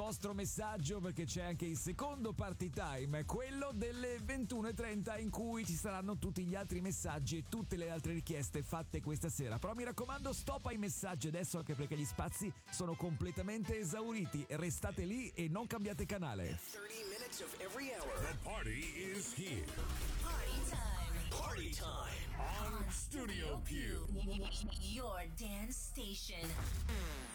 vostro messaggio, perché c'è anche il secondo party time, quello delle 21:30, in cui ci saranno tutti gli altri messaggi e tutte le altre richieste fatte questa sera. Però mi raccomando, stop ai messaggi adesso, anche perché gli spazi sono completamente esauriti. Restate lì e non cambiate canale. 30 minutes of every hour. The party is here. Party time. Party time. On Studio Q. Your dance station.